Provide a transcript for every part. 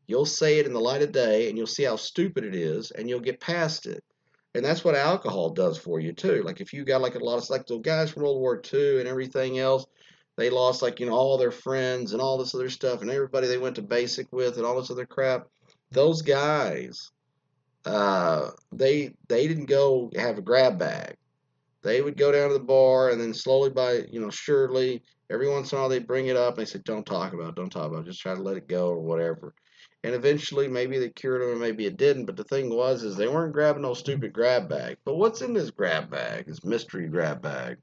You'll say it in the light of day and you'll see how stupid it is and you'll get past it. And that's what alcohol does for you too. Like if you got like a lot of like the guys from World War II and everything else, they lost like all their friends and all this other stuff and everybody they went to basic with and all this other crap. Those guys, they didn't go have a grab bag. They would go down to the bar and then slowly by surely every once in a while they bring it up and they said don't talk about it, just try to let it go or whatever. And eventually maybe they cured them or maybe it didn't, but the thing was is they weren't grabbing no stupid grab bag. But what's in this grab bag, this mystery grab bag?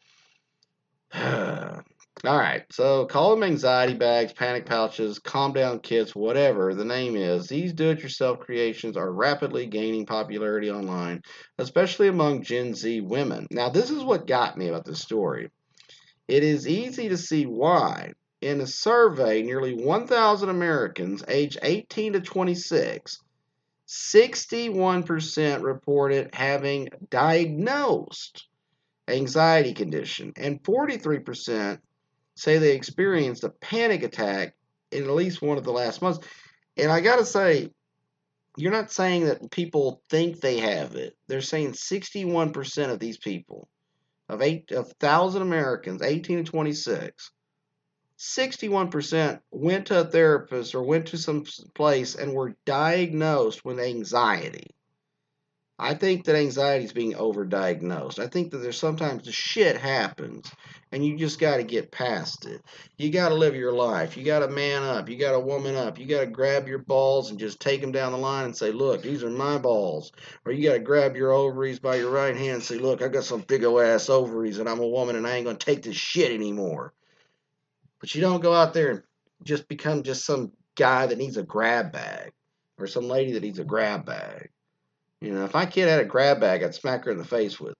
All right, so call them anxiety bags, panic pouches, calm down kits, whatever the name is. These do it yourself creations are rapidly gaining popularity online, especially among Gen Z women. Now, this is what got me about this story. It is easy to see why. In a survey, nearly 1,000 Americans aged 18 to 26, 61% reported having diagnosed anxiety condition, and 43% say they experienced a panic attack in at least one of the last months. And I got to say, you're not saying that people think they have it. They're saying 61% of these people, of 1,000 Americans, 18 to 26, 61% went to a therapist or went to some place and were diagnosed with anxiety. I think that anxiety is being overdiagnosed. I think that there's sometimes the shit happens and you just got to get past it. You got to live your life. You got to man up. You got to woman up. You got to grab your balls and just take them down the line and say, look, these are my balls. Or you got to grab your ovaries by your right hand and say, look, I got some big old ass ovaries and I'm a woman and I ain't going to take this shit anymore. But you don't go out there and just become just some guy that needs a grab bag or some lady that needs a grab bag. If my kid had a grab bag, I'd smack her in the face with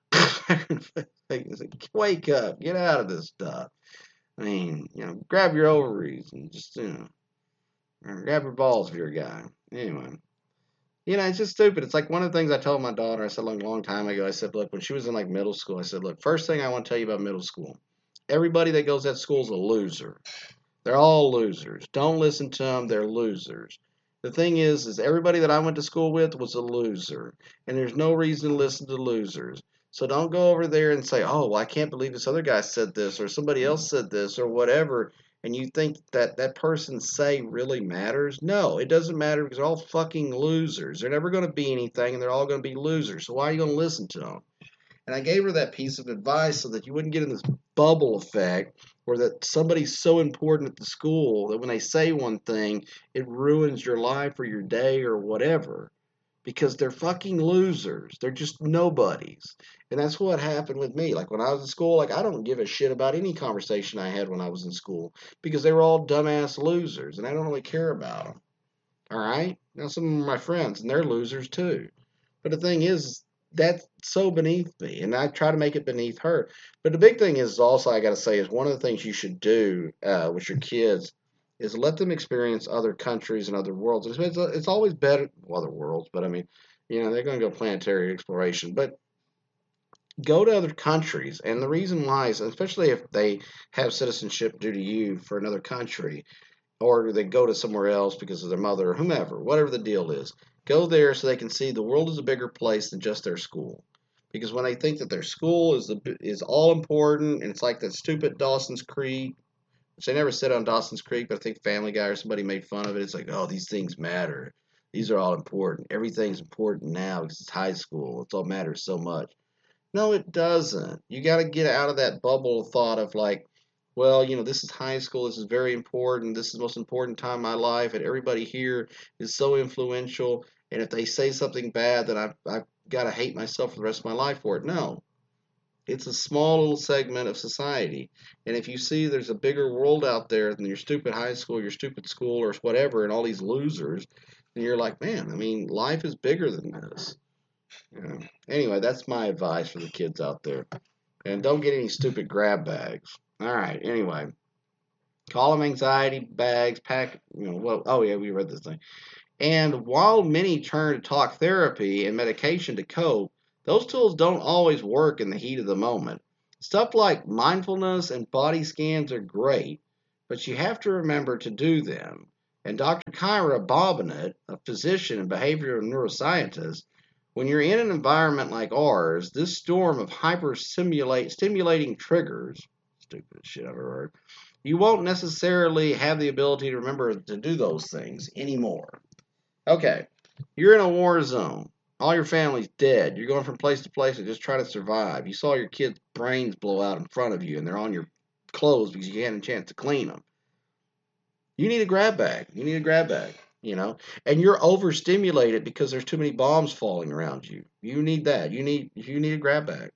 it. Wake up, get out of this stuff. I mean, grab your ovaries and just, grab your balls if you're a guy. Anyway, it's just stupid. It's like one of the things I told my daughter, I said like a long time ago, I said, look, when she was in like middle school, I said, look, first thing I want to tell you about middle school, everybody that goes to that school is a loser. They're all losers. Don't listen to them. They're losers. The thing is everybody that I went to school with was a loser, and there's no reason to listen to losers. So don't go over there and say, "Oh, well, I can't believe this other guy said this, or somebody else said this, or whatever," and you think that that person's say really matters. No, it doesn't matter because they're all fucking losers. They're never going to be anything, and they're all going to be losers. So why are you going to listen to them? And I gave her that piece of advice so that you wouldn't get in this bubble effect where that somebody's so important at the school that when they say one thing, it ruins your life or your day or whatever. Because they're fucking losers. They're just nobodies. And that's what happened with me. Like when I was in school, like I don't give a shit about any conversation I had when I was in school because they were all dumbass losers and I don't really care about them. All right? Now some of my friends and they're losers too. But the thing is, that's so beneath me, and I try to make it beneath her. But the big thing is also I got to say is one of the things you should do with your kids is let them experience other countries and other worlds. It's always better, well, other worlds, but I mean, they're going to go planetary exploration, but go to other countries. And the reason why is, especially if they have citizenship due to you for another country, or they go to somewhere else because of their mother or whomever, whatever the deal is. Go there so they can see the world is a bigger place than just their school. Because when they think that their school is all important, and it's like that stupid Dawson's Creek, which they never said on Dawson's Creek, but I think Family Guy or somebody made fun of it. It's like, oh, these things matter. These are all important. Everything's important now because it's high school. It all matters so much. No, it doesn't. You got to get out of that bubble of thought of like, well, this is high school. This is very important. This is the most important time of my life, and everybody here is so influential. And if they say something bad, then I've got to hate myself for the rest of my life for it. No, it's a small little segment of society. And if you see there's a bigger world out there than your stupid high school, your stupid school, or whatever, and all these losers, then you're like, man, I mean, life is bigger than this. Anyway, that's my advice for the kids out there. And don't get any stupid grab bags. All right. Anyway, call them anxiety bags. Pack. Well. Oh yeah, we read this thing. And while many turn to talk therapy and medication to cope, those tools don't always work in the heat of the moment. Stuff like mindfulness and body scans are great, but you have to remember to do them. And Dr. Kyra Bobinet, a physician and behavioral neuroscientist, when you're in an environment like ours, this storm of stimulating triggers, stupid shit I've ever heard, you won't necessarily have the ability to remember to do those things anymore. Okay, you're in a war zone. All your family's dead. You're going from place to place to just try to survive. You saw your kids' brains blow out in front of you, and they're on your clothes because you hadn't a chance to clean them. You need a grab bag. You need a grab bag, you know? And you're overstimulated because there's too many bombs falling around you. You need that. You need a grab bag.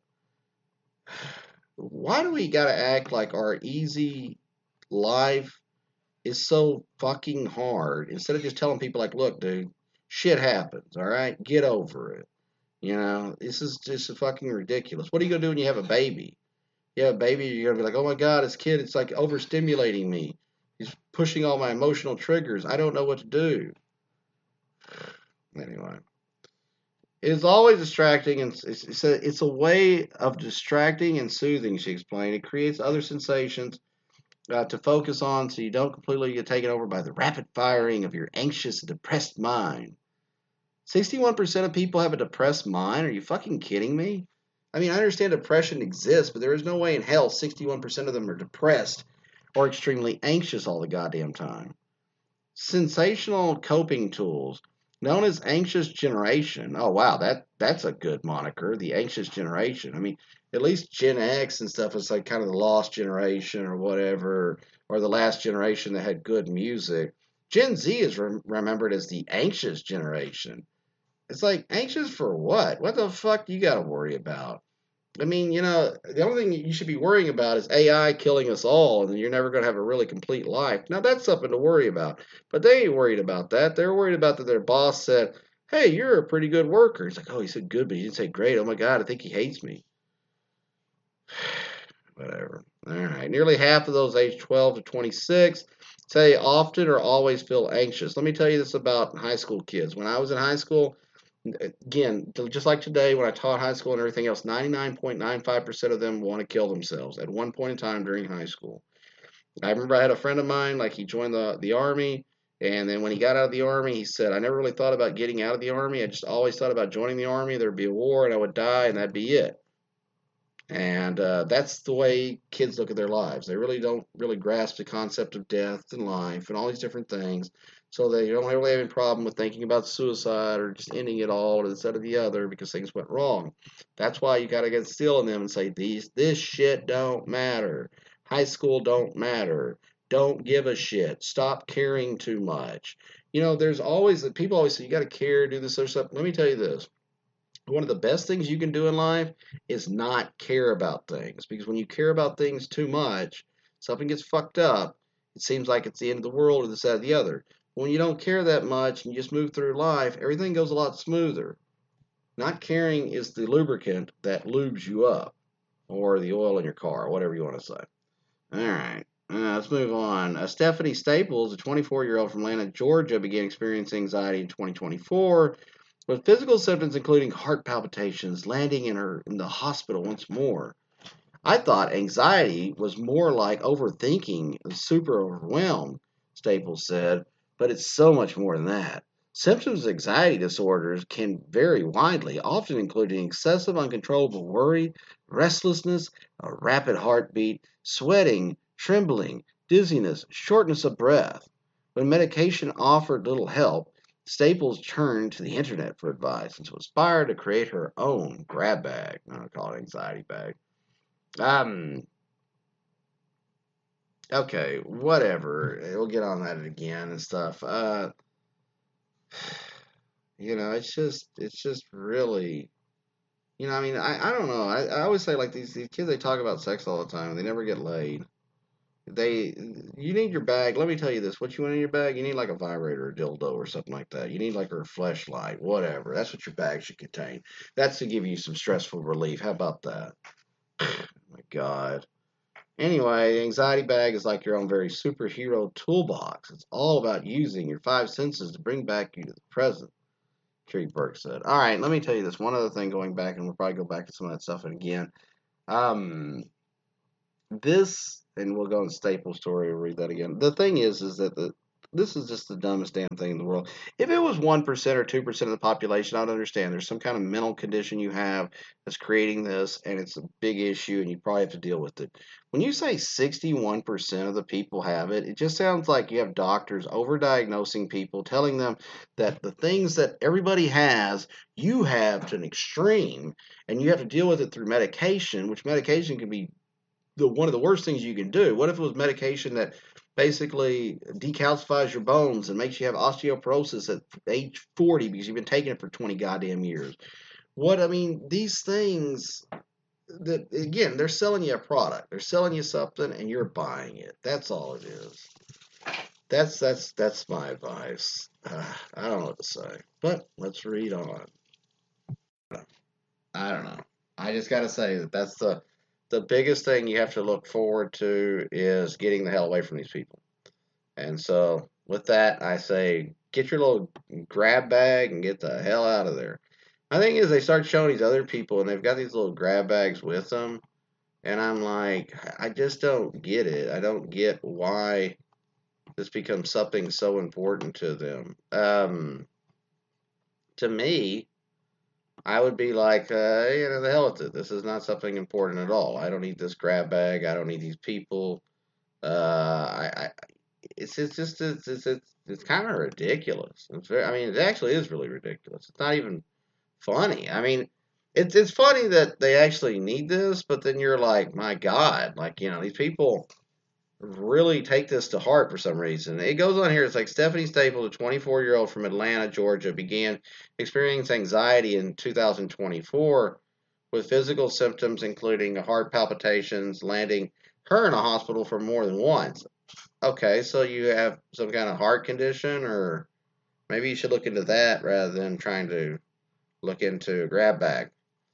Why do we gotta act like our easy life is so fucking hard instead of just telling people like, look, dude, shit happens, all right? Get over it. You know, this is just fucking ridiculous. What are you gonna do when you have a baby? You have a baby, you're gonna be like, oh my god, this kid, it's like overstimulating me. He's pushing all my emotional triggers. I don't know what to do. Anyway, it's always distracting, and it's a way of distracting and soothing. She explained. It creates other sensations to focus on, so you don't completely get taken over by the rapid firing of your anxious and depressed mind. 61% of people have a depressed mind. Are you fucking kidding me? I mean, I understand depression exists, but there is no way in hell 61% of them are depressed or extremely anxious all the goddamn time. Sensational coping tools known as anxious generation. Oh wow, that's a good moniker, the anxious generation. I mean, at least Gen X and stuff is like kind of the lost generation or whatever, or the last generation that had good music. Gen Z is remembered as the anxious generation. It's like anxious for what? What the fuck do you got to worry about? I mean, you know, the only thing you should be worrying about is AI killing us all, and you're never going to have a really complete life. Now, that's something to worry about. But they ain't worried about that. They're worried about that their boss said, hey, you're a pretty good worker. He's like, oh, he said good, but he didn't say great. Oh my God, I think he hates me. Whatever. All right. Nearly half of those aged 12 to 26 say often or always feel anxious. Let me tell you this about high school kids. When I was in high school, again, just like today when I taught high school and everything else, 99.95% of them want to kill themselves at one point in time during high school. I remember I had a friend of mine, like he joined the army, and then when he got out of the army, he said, I never really thought about getting out of the army. I just always thought about joining the army. There'd be a war and I would die, and that'd be it. And that's the way kids look at their lives. They really don't really grasp the concept of death and life and all these different things. So they don't really have any problem with thinking about suicide or just ending it all or this, that, or the other because things went wrong. That's why you got to get still in them and say, this shit don't matter. High school don't matter. Don't give a shit. Stop caring too much. You know, there's always, people always say, you got to care, do this other stuff. Let me tell you this, one of the best things you can do in life is not care about things, because when you care about things too much, something gets fucked up, it seems like it's the end of the world or this, that, or the other. When you don't care that much and you just move through life, everything goes a lot smoother. Not caring is the lubricant that lubes you up, or the oil in your car, whatever you want to say. All right. Let's move on. Stephanie Staples, a 24-year-old from Atlanta, Georgia, began experiencing anxiety in 2024 with physical symptoms including heart palpitations, landing in the hospital once more. I thought anxiety was more like overthinking and super overwhelmed, Staples said, but it's so much more than that. Symptoms of anxiety disorders can vary widely, often including excessive uncontrollable worry, restlessness, a rapid heartbeat, sweating, trembling, dizziness, shortness of breath. When medication offered little help, Staples turned to the internet for advice and was inspired to create her own grab bag. I call it anxiety bag. Um, okay, whatever. We'll get on that again and stuff. You know, it's just really, you know, I mean, I don't know. I always say like these kids, they talk about sex all the time and they never get laid. They, you need your bag. Let me tell you this. What you want in your bag? You need like a vibrator, or a dildo, or something like that. You need like a fleshlight, whatever. That's what your bag should contain. That's to give you some stressful relief. How about that? My God. Anyway, the anxiety bag is like your own very superhero toolbox. It's all about using your five senses to bring back you to the present, Kerry Burke said. All right, let me tell you this one other thing going back, and we'll probably go back to some of that stuff again. Um, this, and we'll go on Staples story and read that again. The thing is that this is just the dumbest damn thing in the world. If it was 1% or 2% of the population, I'd understand. There's some kind of mental condition you have that's creating this, and it's a big issue, and you probably have to deal with it. When you say 61% of the people have it, it just sounds like you have doctors overdiagnosing people, telling them that the things that everybody has, you have to an extreme, and you have to deal with it through medication, which medication can be one of the worst things you can do. What if it was medication that basically decalcifies your bones and makes you have osteoporosis at age 40 because you've been taking it for 20 goddamn years? What I mean, these things that again, they're selling you a product. They're selling you something and you're buying it. That's all it is. That's my advice. I don't know what to say, but let's read on. I don't know. I just got to say that that's the biggest thing you have to look forward to is getting the hell away from these people. And so with that, I say get your little grab bag and get the hell out of there. My thing is they start showing these other people and they've got these little grab bags with them, and I'm like, I just don't get it. I don't get why this becomes something so important to them. To me, I would be like, the hell with it. This is not something important at all. I don't need this grab bag. I don't need these people. I it's just it's kind of ridiculous. I mean, it actually is really ridiculous. It's not even funny. I mean, it's funny that they actually need this, but then you're like, my God, like these people really take this to heart for some reason. It goes on here. It's like Stephanie Staples, a 24-year-old from Atlanta, Georgia, began experiencing anxiety in 2024 with physical symptoms including heart palpitations, landing her in a hospital for more than once. Okay, so you have some kind of heart condition, or maybe you should look into that rather than trying to look into a grab bag.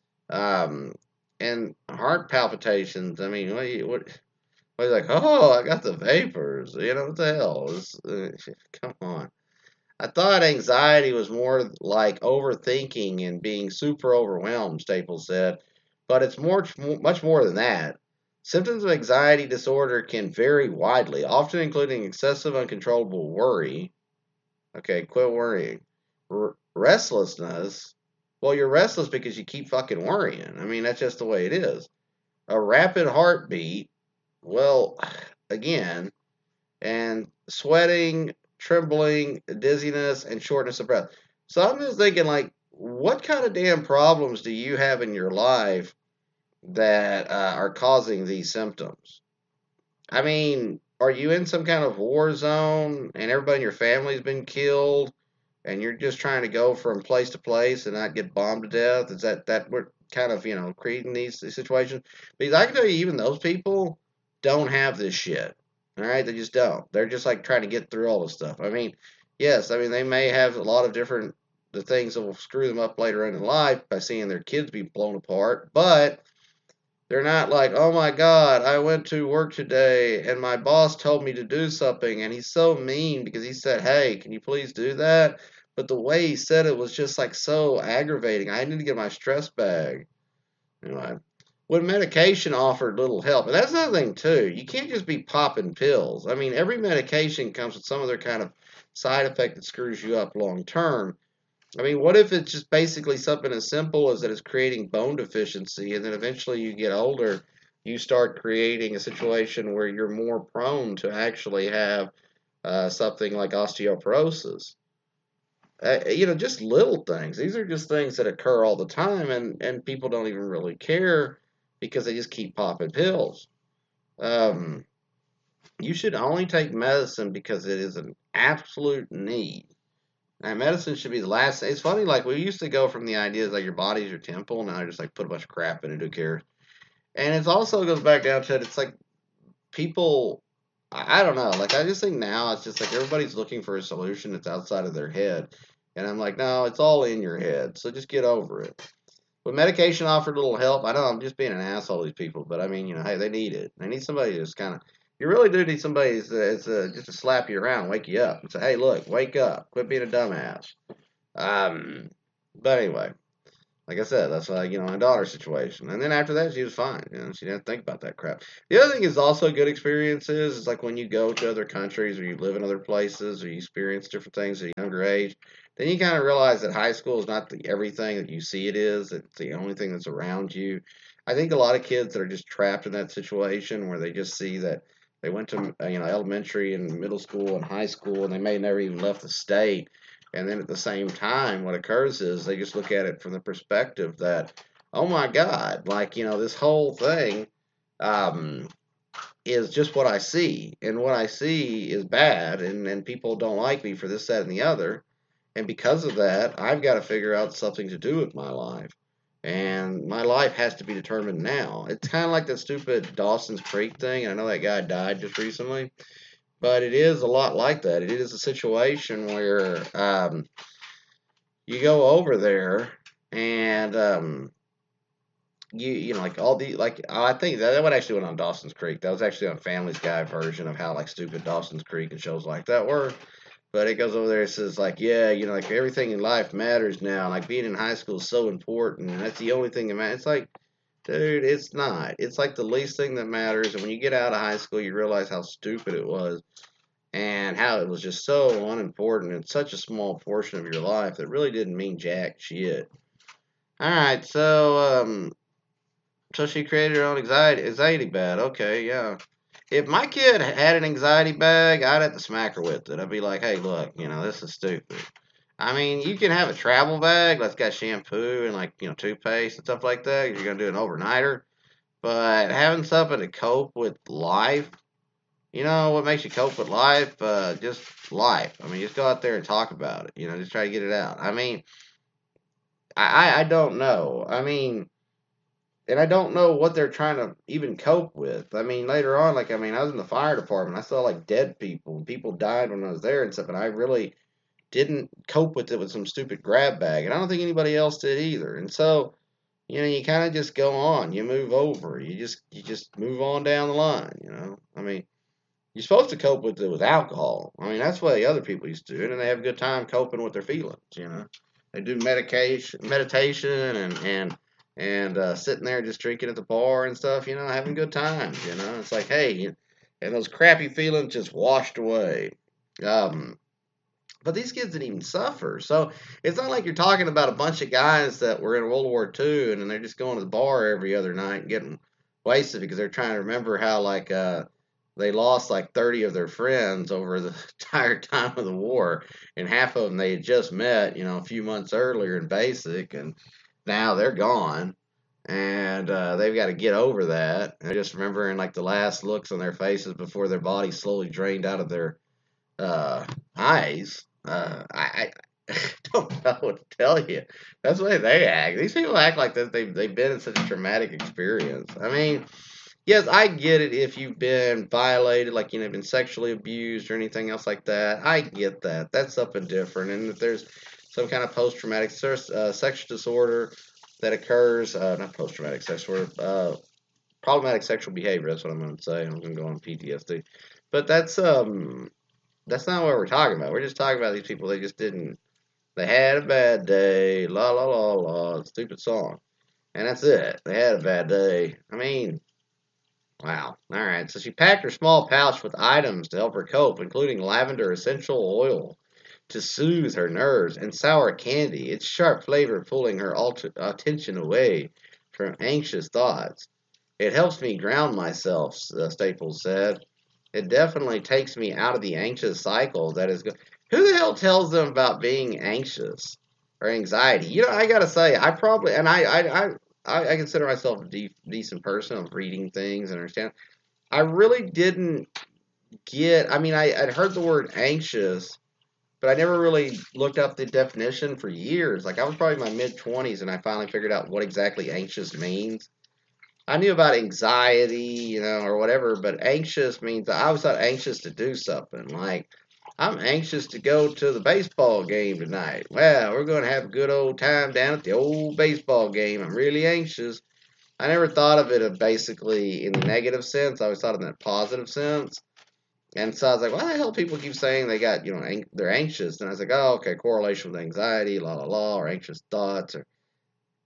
Um, and heart palpitations. I mean, what like? Oh, I got the vapors. What the hell? Come on. I thought anxiety was more like overthinking and being super overwhelmed. Staples said, but it's much more than that. Symptoms of anxiety disorder can vary widely, often including excessive uncontrollable worry. Okay, quit worrying. Restlessness. Well, you're restless because you keep fucking worrying. I mean, that's just the way it is. A rapid heartbeat. Well, again, and sweating, trembling, dizziness, and shortness of breath. So I'm just thinking, like, what kind of damn problems do you have in your life that are causing these symptoms? I mean, are you in some kind of war zone and everybody in your family's been killed and you're just trying to go from place to place and not get bombed to death? Is that what kind of, creating these situations? Because I can tell you, even those people don't have this shit. All right, they just don't. They're just like trying to get through all this stuff. I mean, yes, I mean they may have a lot of different the things that will screw them up later in life by seeing their kids be blown apart, but they're not like, oh my God, I went to work today and my boss told me to do something and he's so mean because he said, hey, can you please do that? But the way he said it was just like so aggravating. I need to get my stress bag. Anyway, when medication offered little help, and that's another thing too, you can't just be popping pills. I mean, every medication comes with some other kind of side effect that screws you up long term. I mean, what if it's just basically something as simple as that it's creating bone deficiency, and then eventually you get older, you start creating a situation where you're more prone to actually have something like osteoporosis. Just little things. These are just things that occur all the time, and people don't even really care because they just keep popping pills. Um, you should only take medicine because it is an absolute need. Now, medicine should be the last. It's funny, like we used to go from the ideas like your body's your temple. Now I just like put a bunch of crap in it. Who cares? And it also goes back down to it. It's like people. I don't know. Like I just think now it's just like everybody's looking for a solution that's outside of their head, and I'm like, no, it's all in your head. So just get over it. When medication offered little help, I know I'm just being an asshole to these people, but I mean, hey, they need it. They need somebody to just kind of. You really do need somebody just to slap you around, wake you up, and say, hey, look, wake up, quit being a dumbass. Um, but anyway, Like I said, that's like, my daughter's situation. And then after that, she was fine. She didn't think about that crap. The other thing is also good experiences is like when you go to other countries or you live in other places or you experience different things at a younger age, then you kind of realize that high school is not the everything that you see it is. It's the only thing that's around you. I think a lot of kids that are just trapped in that situation where they just see that they went to, elementary and middle school and high school and they may never even left the state, and then at the same time, what occurs is they just look at it from the perspective that, oh my God, like, this whole thing um, is just what I see. And what I see is bad. And people don't like me for this, that, and the other. And because of that, I've got to figure out something to do with my life. And my life has to be determined now. It's kind of like that stupid Dawson's Creek thing. I know that guy died just recently, but it is a lot like that. It is a situation where you go over there and you know like all the like I think that one actually went on Dawson's Creek. That was actually on Family's Guy version of how like stupid Dawson's Creek and shows like that were. But it goes over there and says like, yeah, like everything in life matters now. Like being in high school is so important, and that's the only thing that matters. It's like, dude, it's not. It's like the least thing that matters. And when you get out of high school, you realize how stupid it was and how it was just so unimportant and such a small portion of your life that really didn't mean jack shit. All right, so she created her own anxiety bag. Okay, yeah. If my kid had an anxiety bag, I'd have to smack her with it. I'd be like, hey, look, this is stupid. I mean, you can have a travel bag that's got shampoo and like toothpaste and stuff like that. You're gonna do an overnighter, but having something to cope with life. What makes you cope with life? Just life. I mean, just go out there and talk about it. Just try to get it out. I mean, I don't know. I mean, and I don't know what they're trying to even cope with. I mean, later on, like, I was in the fire department. I saw like dead people. People died when I was there and stuff, and I really didn't cope with it with some stupid grab bag. And I don't think anybody else did either. And so, you kind of just go on. You move over. You just move on down the line. I mean, you're supposed to cope with it with alcohol. I mean, that's what the other people used to do, and they have a good time coping with their feelings. They do meditation, and sitting there just drinking at the bar and stuff. Having good times. It's like, hey, and those crappy feelings just washed away. Um, but these kids didn't even suffer, so it's not like you're talking about a bunch of guys that were in World War II and they're just going to the bar every other night and getting wasted because they're trying to remember how like they lost like 30 of their friends over the entire time of the war, and half of them they had just met, a few months earlier in basic, and now they're gone, and they've got to get over that. And they're just remembering like the last looks on their faces before their body slowly drained out of their eyes. I don't know what to tell you. That's the way they act. These people act like that they've been in such a traumatic experience. I mean, yes, I get it if you've been violated, like, been sexually abused or anything else like that. I get that. That's something different. And if there's some kind of post-traumatic sexual disorder that occurs, not post-traumatic sexual disorder, problematic sexual behavior, that's what I'm going to say. I'm going to go on PTSD. But that's not what we're talking about. We're just talking about these people, they just didn't, they had a bad day, la la la la, stupid song. And that's it. They had a bad day. I mean, wow. All right. So she packed her small pouch with items to help her cope, including lavender essential oil to soothe her nerves and sour candy, its sharp flavor pulling her attention away from anxious thoughts. It helps me ground myself, Staples said. It definitely takes me out of the anxious cycle that is good. Who the hell tells them about being anxious or anxiety? I gotta say, I probably, and I consider myself a decent person of reading things and understand. I really didn't get. I mean, I'd heard the word anxious, but I never really looked up the definition for years. Like I was probably in my mid 20s, and I finally figured out what exactly anxious means. I knew about anxiety, or whatever, but anxious means I always thought anxious to do something. Like I'm anxious to go to the baseball game tonight. Well, we're going to have a good old time down at the old baseball game. I'm really anxious. I never thought of it basically in the negative sense. I always thought of it in a positive sense. And so I was like, why the hell people keep saying they got, they're anxious? And I was like, oh, okay, correlation with anxiety, la la la, or anxious thoughts.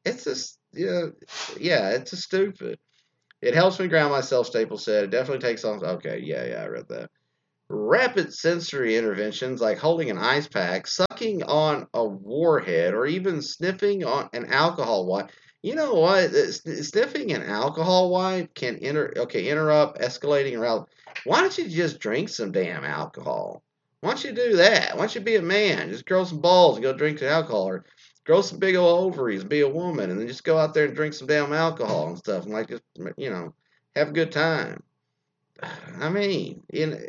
It's just, yeah, it's just stupid. It helps me ground myself, Staples said. It definitely takes on. Okay, yeah, I read that. Rapid sensory interventions like holding an ice pack, sucking on a warhead, or even sniffing on an alcohol wipe. You know what? Sniffing an alcohol wipe can interrupt escalating around. Why don't you just drink some damn alcohol? Why don't you do that? Why don't you be a man? Just grow some balls and go drink some alcohol, or grow some big old ovaries and be a woman, and then just go out there and drink some damn alcohol and stuff, and like just have a good time. I mean,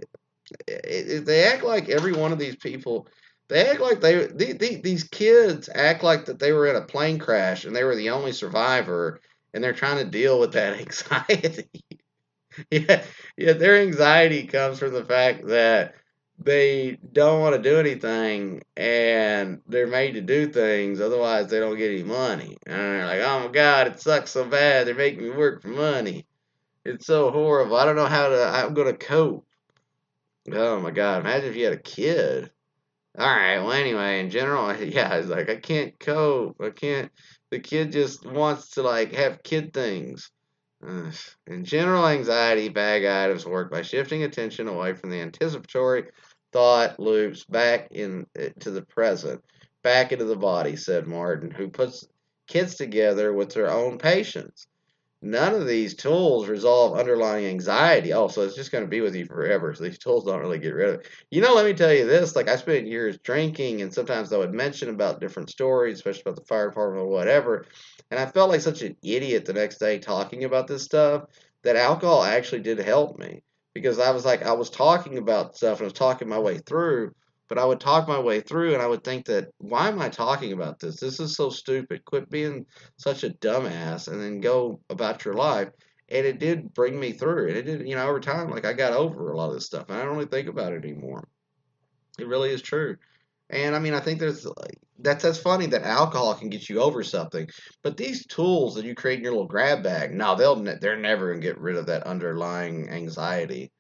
they act like every one of these people, they act like these kids act like that they were in a plane crash and they were the only survivor, and they're trying to deal with that anxiety. Yeah, yeah, their anxiety comes from the fact that they don't want to do anything and they're made to do things, otherwise they don't get any money. And they're like, oh my God, it sucks so bad. They're making me work for money. It's so horrible. I don't know I'm going to cope. Oh my God, imagine if you had a kid. All right, well, anyway, in general, yeah, it's like, I can't cope. I can't. The kid just wants to, like, have kid things. In general, anxiety, bag items work by shifting attention away from the anticipatory thought loops back to the present, back into the body, said Martin, who puts kids together with their own patients. None of these tools resolve underlying anxiety. Oh, so it's just going to be with you forever. So these tools don't really get rid of it. Let me tell you this. Like, I spent years drinking, and sometimes I would mention about different stories, especially about the fire department or whatever. And I felt like such an idiot the next day talking about this stuff that alcohol actually did help me, because I was talking about stuff and I was talking my way through. But I would talk my way through, and I would think that, why am I talking about this? This is so stupid. Quit being such a dumbass, and then go about your life. And it did bring me through. And it did, over time, like, I got over a lot of this stuff. And I don't really think about it anymore. It really is true. And I mean, I think there's like, that's funny that alcohol can get you over something, but these tools that you create in your little grab bag, no, they're never gonna get rid of that underlying anxiety.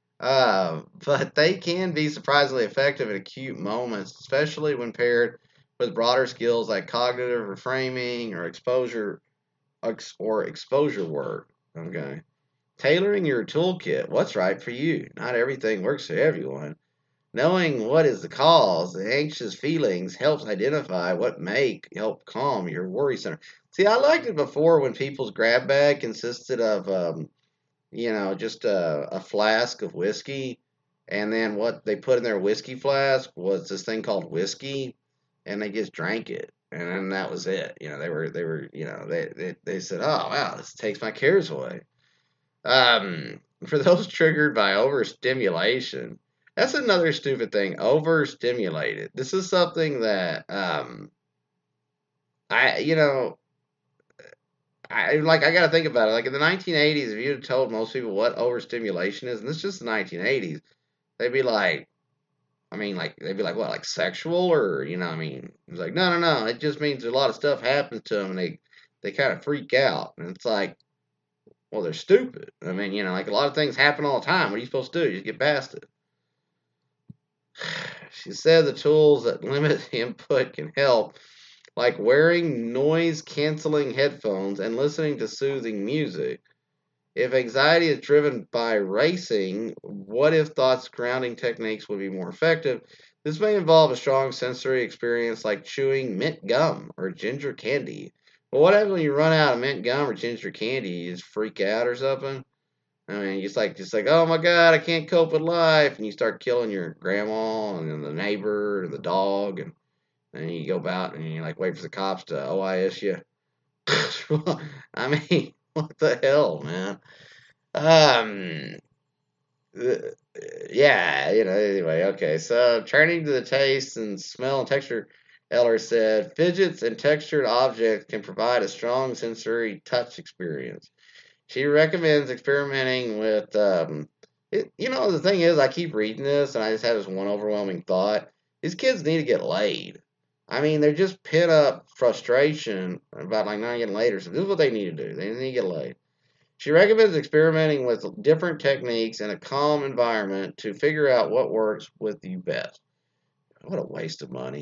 But they can be surprisingly effective in acute moments, especially when paired with broader skills like cognitive reframing or exposure work. Okay. Tailoring your toolkit. What's right for you? Not everything works for everyone. Knowing what is the cause, the anxious feelings helps identify what may help calm your worry center. See, I liked it before when people's grab bag consisted of, just a flask of whiskey, and then what they put in their whiskey flask was this thing called whiskey, and they just drank it, and then that was it. They said, "Oh wow, this takes my cares away." For those triggered by overstimulation, that's another stupid thing. Overstimulated. This is something that I you know I got to think about it. Like, in the 1980s, if you had told most people what overstimulation is, and this is just the 1980s, they'd be like, they'd be like, what, like sexual, or I mean, it's like, no, no, no. It just means a lot of stuff happens to them, and they kind of freak out, and it's like, well, they're stupid. I mean, like, a lot of things happen all the time. What are you supposed to do? You just get past it. She said the tools that limit input can help, like wearing noise canceling headphones and listening to soothing music. If anxiety is driven by racing, what if thoughts grounding techniques would be more effective? This may involve a strong sensory experience like chewing mint gum or ginger candy. But what happens when you run out of mint gum or ginger candy? You just freak out or something? I mean, just like, oh my God, I can't cope with life, and you start killing your grandma and then the neighbor and the dog, and then you go about and you like wait for the cops to OIS you. I mean, what the hell, man? Um, uh, yeah, anyway, okay. So turning to the taste and smell and texture, Eller said, fidgets and textured objects can provide a strong sensory touch experience. She recommends experimenting with, the thing is, I keep reading this and I just have this one overwhelming thought. These kids need to get laid. I mean, they're just pent up frustration about like not getting laid or something. This is what they need to do. They need to get laid. She recommends experimenting with different techniques in a calm environment to figure out what works with you best. What a waste of money.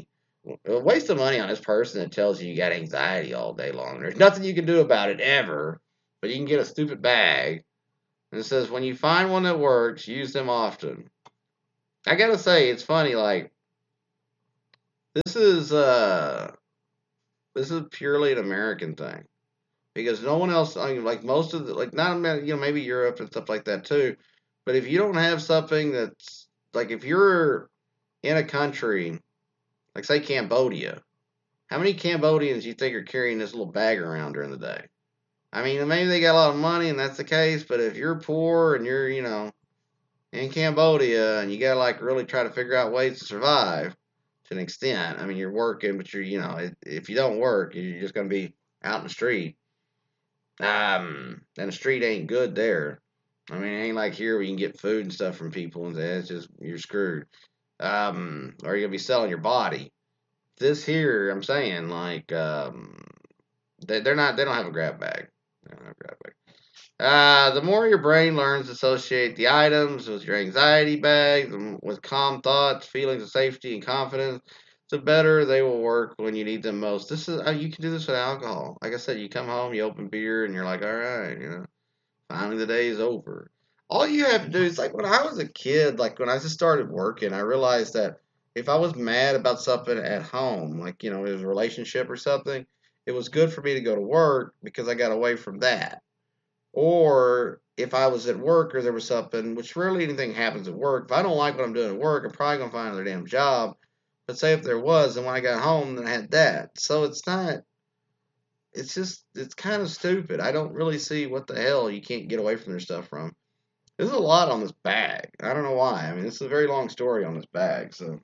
a waste of money on this person that tells you you got anxiety all day long. There's nothing you can do about it ever, but you can get a stupid bag. And it says, when you find one that works, use them often. I gotta say, it's funny, like, this is, uh, this is purely an American thing. Because no one else, I mean, like most of the, like, not, maybe Europe and stuff like that too. But if you don't have something that's, like, if you're in a country, like, say, Cambodia, how many Cambodians do you think are carrying this little bag around during the day? I mean, maybe they got a lot of money and that's the case, but if you're poor and you're, in Cambodia and you gotta like really try to figure out ways to survive to an extent. I mean, you're working, but if you don't work, you're just gonna be out in the street. And the street ain't good there. I mean, it ain't like here where you can get food and stuff from people and it's just you're screwed. Or you're gonna be selling your body. This here, I'm saying, like, they don't have a grab bag. They don't have a grab bag. The more your brain learns to associate the items with your anxiety bag, with calm thoughts, feelings of safety and confidence, the better they will work when you need them most. This is you can do this with alcohol. Like I said, you come home, you open beer, and you're like, all right, finally the day is over. All you have to do is like when I was a kid, like when I just started working, I realized that if I was mad about something at home, like it was a relationship or something, it was good for me to go to work because I got away from that. Or if I was at work or there was something, which rarely anything happens at work, if I don't like what I'm doing at work, I'm probably gonna find another damn job. But say if there was, and when I got home, then I had that. So it's not. It's kind of stupid. I don't really see what the hell you can't get away from their stuff from. There's a lot on this bag. I don't know why. I mean, this is a very long story on this bag. So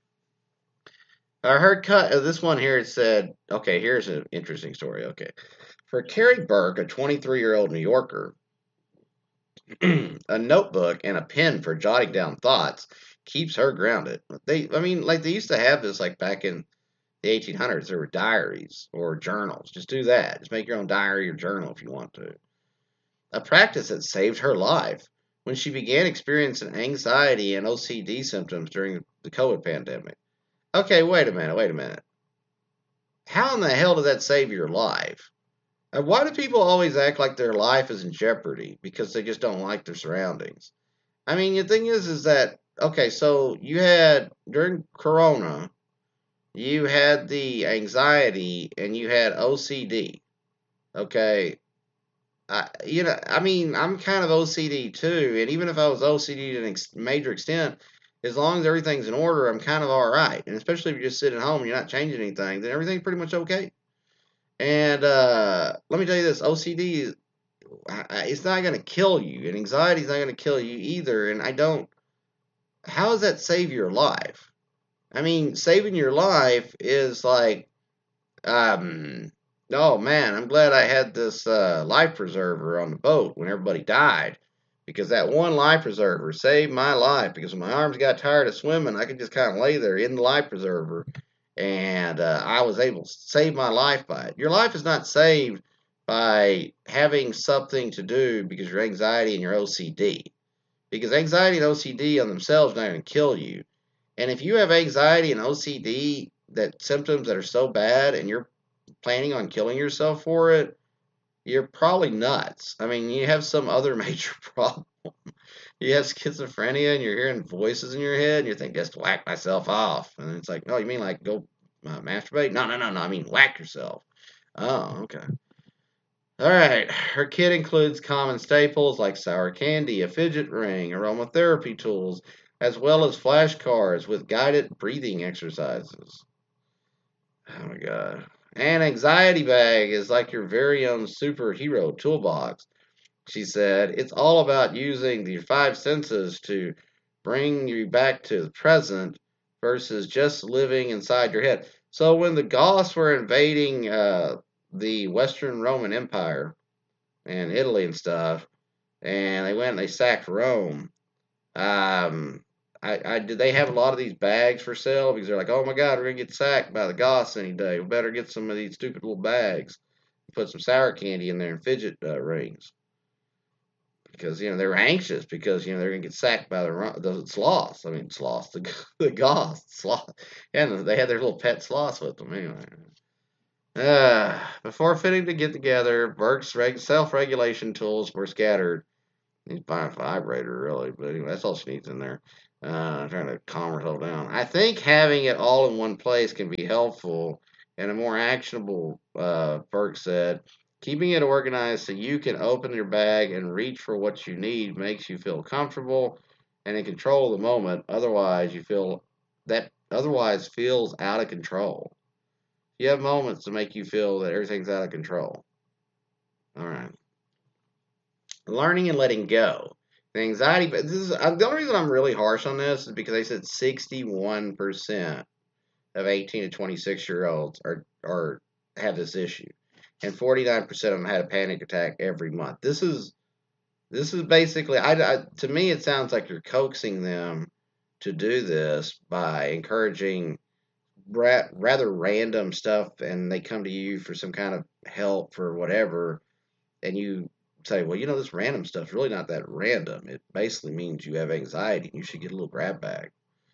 I heard this one here. It said, okay, here's an interesting story. Okay, for Carrie Burke, a 23-year-old New Yorker, a notebook and a pen for jotting down thoughts keeps her grounded. I mean, like they used to have this like back in the 1800s. There were diaries or journals. Just do that. Just make your own diary or journal if you want to. A practice that saved her life when she began experiencing anxiety and OCD symptoms during the COVID pandemic. Okay, wait a minute, wait a minute. How in the hell did that save your life? And why do people always act like their life is in jeopardy because they just don't like their surroundings? I mean, the thing is that okay, so you had during Corona, you had the anxiety and you had OCD. Okay, I mean, I'm kind of OCD too, and even if I was OCD to a major extent, as long as everything's in order, I'm kind of all right. And especially if you just sit at home and you're not changing anything, then everything's pretty much okay. And let me tell you this: OCD, it's not going to kill you, and anxiety is not going to kill you either. And I don't. How does that save your life? I mean, saving your life is like, um, oh man, I'm glad I had this life preserver on the boat when everybody died, because that one life preserver saved my life. Because when my arms got tired of swimming, I could just kind of lay there in the life preserver, and I was able to save my life by it. Your life is not saved by having something to do because your anxiety and your OCD. Because anxiety and OCD on themselves are not going to kill you. And if you have anxiety and OCD, that symptoms that are so bad, and you're planning on killing yourself for it, you're probably nuts. I mean, you have some other major problem. You have schizophrenia and you're hearing voices in your head and you're thinking, just whack myself off. And it's like, no, you mean like go masturbate? No, no, no, no. I mean, whack yourself. Oh, okay. All right. Her kit includes common staples like sour candy, a fidget ring, aromatherapy tools, as well as flashcards with guided breathing exercises. Oh my God. An anxiety bag is like your very own superhero toolbox, she said. It's all about using the five senses to bring you back to the present versus just living inside your head. So when the Goths were invading the Western Roman Empire and Italy and stuff, and they went and they sacked Rome, um, did they have a lot of these bags for sale because they're like, oh my God, we're gonna get sacked by the Goths any day. We better get some of these stupid little bags, put some sour candy in there and fidget rings. because they were anxious because they're gonna get sacked by the sloths. I mean sloths, the goths, sloth, and they had their little pet sloths with them anyway. Before fitting to get together, Burke's self-regulation tools were scattered. He's buying a vibrator, really, but anyway, that's all she needs in there. Trying to calm herself down. I think having it all in one place can be helpful and a more actionable, Burke said. Keeping it organized so you can open your bag and reach for what you need makes you feel comfortable and in control of the moment. Otherwise feels out of control. You have moments to make you feel that everything's out of control. All right. Learning and letting go. The anxiety, but the only reason I'm really harsh on this is because they said 61% of 18 to 26-year-olds are have this issue, and 49% of them had a panic attack every month. This is basically, to me, it sounds like you're coaxing them to do this by encouraging rather random stuff, and they come to you for some kind of help for whatever, and you say, well, this random stuff's really not that random. It basically means you have anxiety and you should get a little grab bag.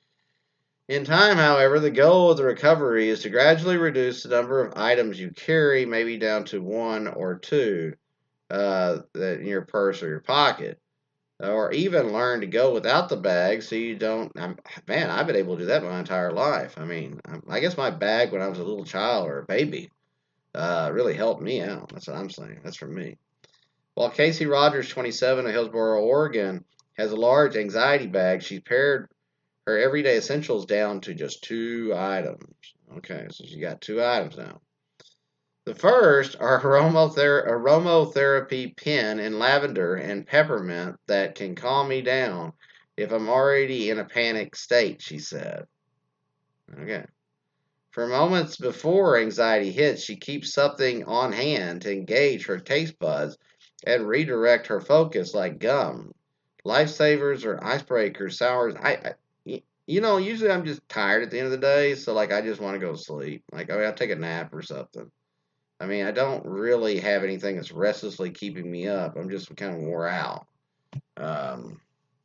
In time, however, the goal of the recovery is to gradually reduce the number of items you carry, maybe down to one or two that in your purse or your pocket, or even learn to go without the bag so you don't. Man, I've been able to do that my entire life. I mean, I guess my bag when I was a little child or a baby really helped me out. That's what I'm saying. That's for me. While Casey Rogers, 27, of Hillsboro, Oregon, has a large anxiety bag, she's pared her everyday essentials down to just 2 items. Okay, so she got 2 items now. The first are aromatherapy pen in lavender and peppermint that can calm me down if I'm already in a panic state, she said. Okay. For moments before anxiety hits, she keeps something on hand to engage her taste buds and redirect her focus, like gum, lifesavers, or icebreakers, sours. Usually I'm just tired at the end of the day, so like I just want to go to sleep. Like I'll take a nap or something. I mean, I don't really have anything that's restlessly keeping me up. I'm just kind of wore out. Um,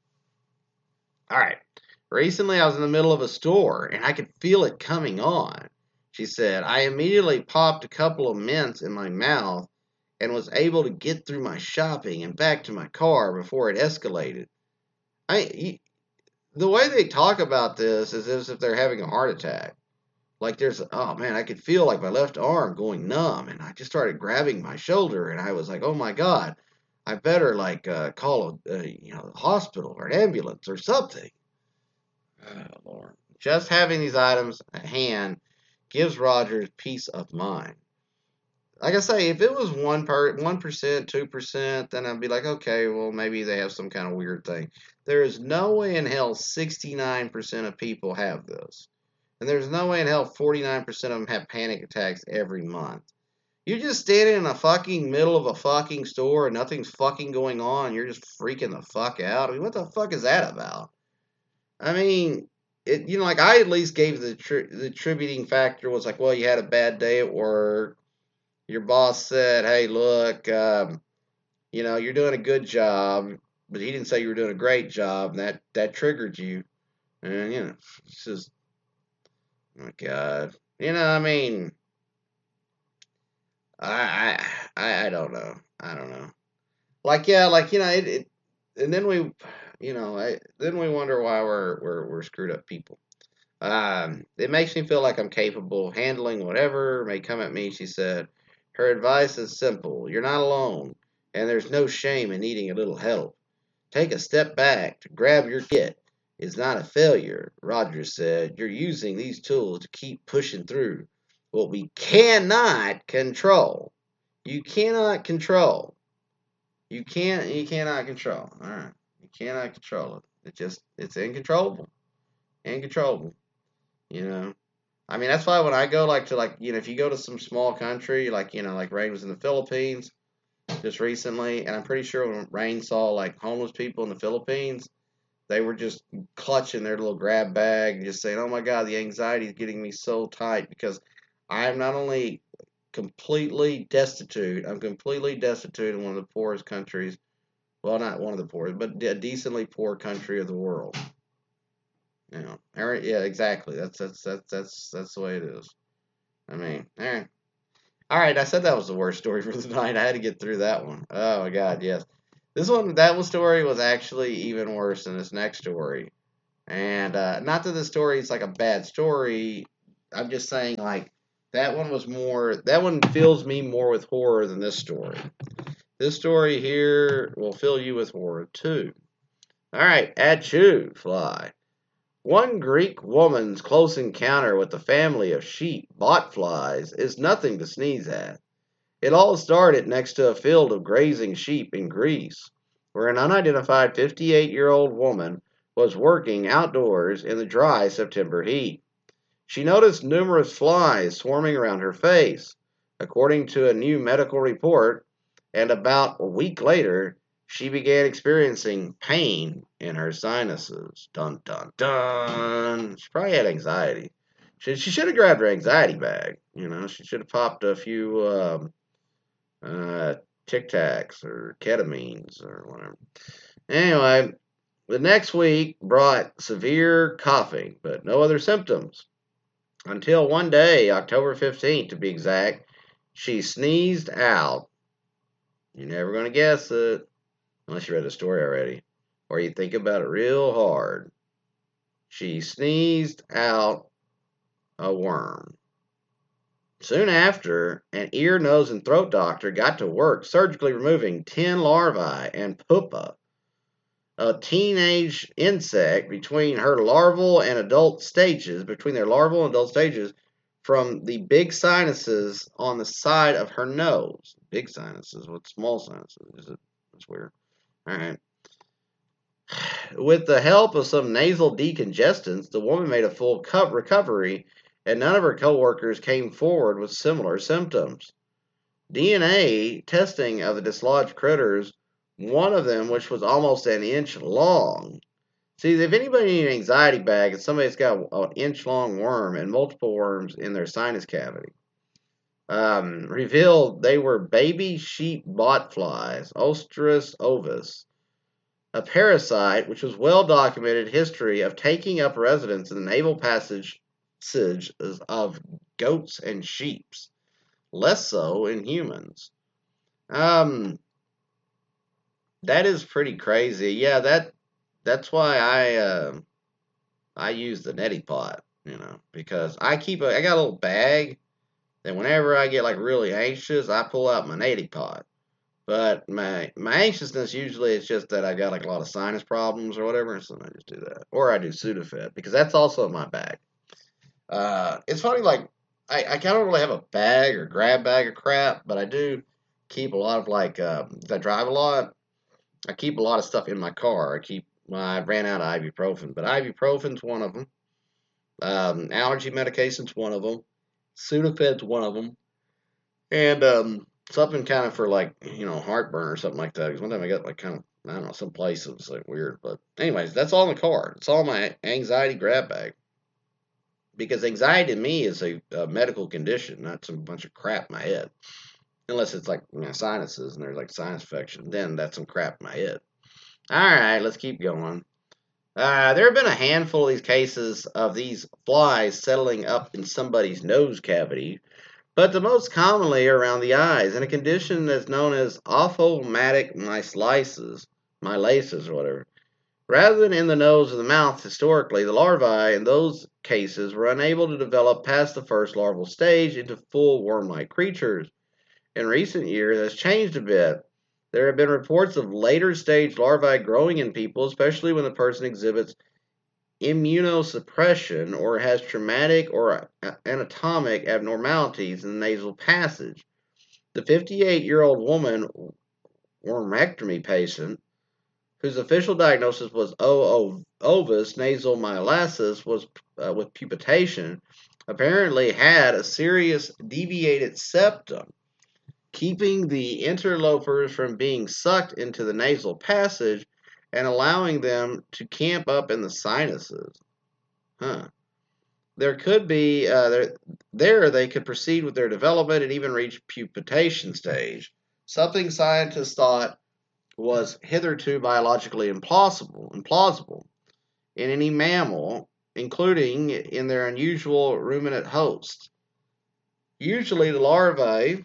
all right. Recently, I was in the middle of a store and I could feel it coming on. She said, I immediately popped a couple of mints in my mouth and was able to get through my shopping and back to my car before it escalated. The way they talk about this is as if they're having a heart attack. Like oh man, I could feel like my left arm going numb, and I just started grabbing my shoulder, and I was like, oh my god, I better like call a hospital or an ambulance or something. Oh, Lord. Just having these items at hand gives Rogers peace of mind. Like I say, if it was 1%, 2%, then I'd be like, okay, well maybe they have some kind of weird thing. There is no way in hell 69% of people have this. And there's no way in hell 49% of them have panic attacks every month. You're just standing in the fucking middle of a fucking store and nothing's fucking going on and you're just freaking the fuck out. I mean, what the fuck is that about? I mean, like I at least gave the attributing factor was like, well, you had a bad day at work. Your boss said, hey, look, you're doing a good job, but he didn't say you were doing a great job, and that triggered you. And, it's just, oh my God. I mean, I don't know. I don't know. Like, yeah, like, and then then we wonder why we're screwed up people. It makes me feel like I'm capable of handling whatever may come at me, she said. Her advice is simple. You're not alone, and there's no shame in needing a little help. Take a step back to grab your kit. It's not a failure, Rogers said. You're using these tools to keep pushing through what we cannot control. You cannot control. You cannot control. All right. You cannot control it. It's incontrollable. Incontrollable. You know. I mean, that's why when I go if you go to some small country, like Rain was in the Philippines just recently, and I'm pretty sure when Rain saw like homeless people in the Philippines, they were just clutching their little grab bag and just saying, "Oh my God, the anxiety is getting me so tight because I am not only completely destitute, I'm completely destitute in one of the poorest countries, Well, not one of the poorest, but a decently poor country of the world. You know, yeah, exactly. That's the way it is. I mean, all right. I said that was the worst story for the night. I had to get through that one. Oh my God, yes. That one story was actually even worse than this next story. And not that the story is like a bad story. I'm just saying, like, that one fills me more with horror than this story. This story here will fill you with horror too. All right, at you, fly. One Greek woman's close encounter with a family of sheep botflies is nothing to sneeze at. It all started next to a field of grazing sheep in Greece, where an unidentified 58-year-old woman was working outdoors in the dry September heat. She noticed numerous flies swarming around her face, according to a new medical report, and about a week later, she began experiencing pain in her sinuses. Dun dun dun. She probably had anxiety. She should have grabbed her anxiety bag. You know, she should have popped a few uh, Tic Tacs or ketamines or whatever. Anyway, the next week brought severe coughing, but no other symptoms. Until one day, October 15th to be exact, she sneezed out. You're never going to guess it, unless you read the story already, or you think about it real hard. She sneezed out a worm. Soon after, an ear, nose, and throat doctor got to work surgically removing 10 larvae and pupa, a teenage insect between their larval and adult stages, from the big sinuses on the side of her nose. Big sinuses with small sinuses. That's weird. All right. With the help of some nasal decongestants, the woman made a full recovery, and none of her coworkers came forward with similar symptoms. DNA testing of the dislodged critters, one of them which was almost an inch long. See, if anybody needs an anxiety bag, it's somebody's got an inch-long worm and multiple worms in their sinus cavity. Revealed they were baby sheep botflies, Ostrus ovis, a parasite which was well documented history of taking up residence in the nasal passages of goats and sheep, less so in humans. That is pretty crazy. Yeah, that's why I use the neti pot, because I got a little bag that whenever I get like really anxious, I pull out my neti pot. But my anxiousness usually is just that I got like a lot of sinus problems or whatever, so I just do that. Or I do Sudafed because that's also in my bag. It's funny, like I kind of don't really have a bag or grab bag of crap, but I do keep a lot of like I drive a lot. I keep a lot of stuff in my car. I ran out of ibuprofen, but ibuprofen's one of them. Allergy medication's one of them. Sudafed's one of them, and something kind of for like heartburn or something like that. Because one time I got like kind of I don't know some place it was like weird, but anyways, that's all in the car. It's all my anxiety grab bag. Because anxiety to me is a medical condition, not some bunch of crap in my head. Unless it's like sinuses and there's like sinus infection, then that's some crap in my head. All right, let's keep going. There have been a handful of these cases of these flies settling up in somebody's nose cavity, but the most commonly are around the eyes, in a condition that's known as ophthalmic mylasis or whatever. Rather than in the nose or the mouth, historically, the larvae in those cases were unable to develop past the first larval stage into full worm-like creatures. In recent years, it has changed a bit. There have been reports of later stage larvae growing in people, especially when the person exhibits immunosuppression or has traumatic or anatomic abnormalities in the nasal passage. The 58-year-old woman, wormectomy patient, whose official diagnosis was ovis nasal myelasis with pupitation, apparently had a serious deviated septum, keeping the interlopers from being sucked into the nasal passage and allowing them to camp up in the sinuses. There could be there they could proceed with their development and even reach pupitation stage, something scientists thought was hitherto biologically implausible in any mammal, including in their unusual ruminant hosts. Usually the larvae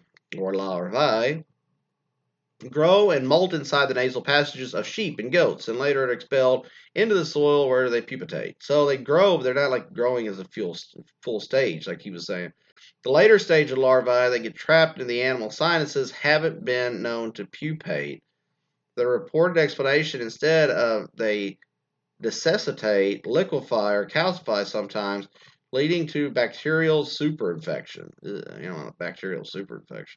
grow and molt inside the nasal passages of sheep and goats, and later are expelled into the soil where they pupatate. So they grow, but they're not like growing as a full stage, like he was saying. The later stage of larvae, they get trapped in the animal sinuses, haven't been known to pupate. The reported explanation, instead of they necessitate, liquefy, or calcify sometimes, leading to bacterial superinfection. Bacterial superinfection.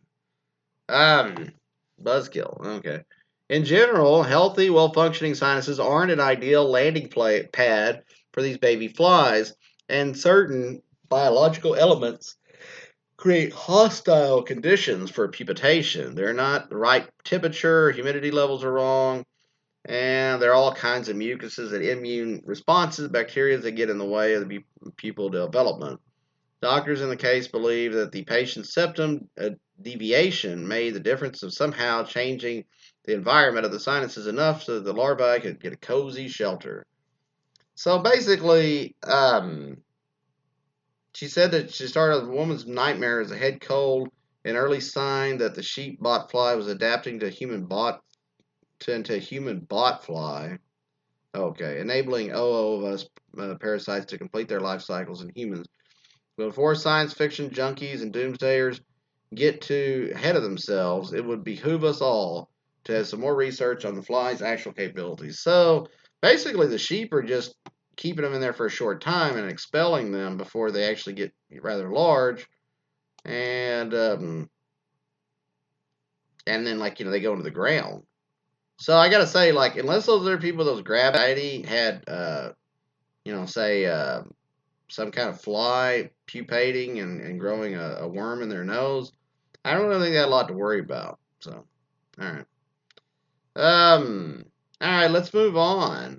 Buzzkill. Okay. In general, healthy, well-functioning sinuses aren't an ideal landing pad for these baby flies, and certain biological elements create hostile conditions for pupatation. They're not the right temperature, humidity levels are wrong, and there are all kinds of mucuses and immune responses, bacteria that get in the way of the pupal development. Doctors in the case believe that the patient's septum deviation made the difference of somehow changing the environment of the sinuses enough so that the larvae could get a cozy shelter. So basically, she said that she started a woman's nightmare as a head cold, an early sign that the sheep bot fly was adapting to human bot fly. Okay, enabling oovis parasites to complete their life cycles in humans. But before science fiction junkies and doomsdayers get too ahead of themselves, it would behoove us all to have some more research on the fly's actual capabilities. So basically, the sheep are just keeping them in there for a short time and expelling them before they actually get rather large, and then they go into the ground. So I gotta say, unless those other people, those grab anxiety, had some kind of fly pupating and growing a worm in their nose, I don't really think they had a lot to worry about. So, all right. All right, let's move on.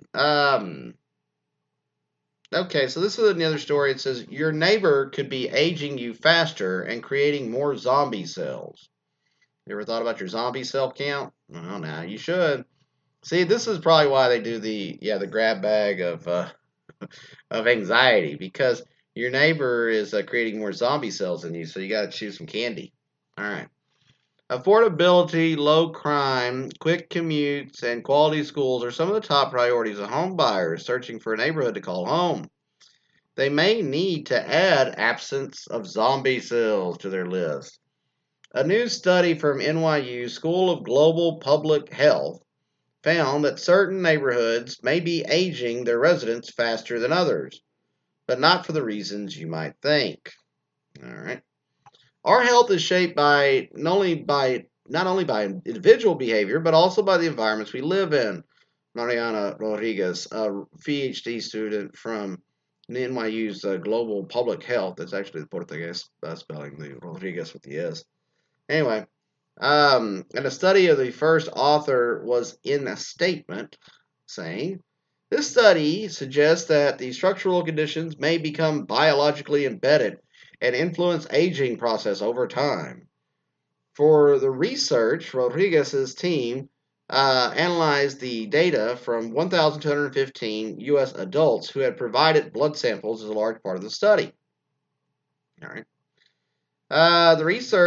Okay, so this is another story. It says, your neighbor could be aging you faster and creating more zombie cells. You ever thought about your zombie cell count? Well, now you should. See, this is probably why they do the grab bag of anxiety, because your neighbor is creating more zombie cells than you, so you got to choose some candy. All right. Affordability, low crime, quick commutes, and quality schools are some of the top priorities of home buyers searching for a neighborhood to call home. They may need to add absence of zombie cells to their list. A new study from NYU School of Global Public Health found that certain neighborhoods may be aging their residents faster than others, but not for the reasons you might think. All right. Our health is shaped by not only by individual behavior, but also by the environments we live in. Mariana Rodriguez, a PhD student from NYU's Global Public Health, that's actually the Portuguese spelling, the Rodriguez with the S. Anyway, and a study of the first author was in a statement saying, this study suggests that the structural conditions may become biologically embedded and influence aging process over time. For the research, Rodriguez's team analyzed the data from 1,215 U.S. adults who had provided blood samples as a large part of the study. All right. The